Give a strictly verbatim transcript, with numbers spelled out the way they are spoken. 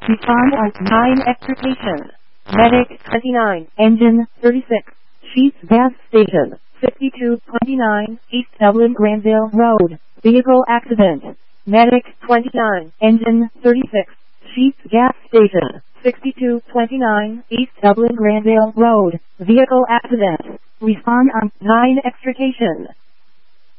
Respond on nine extrication. Medic twenty-nine, engine thirty-six, Sheets gas station, fifty-two twenty-nine, East Dublin Granville Road, vehicle accident. Medic twenty-nine, engine thirty-six, Sheets gas station, sixty-two twenty-nine, East Dublin Granville Road, vehicle accident. Respond on nine extrication.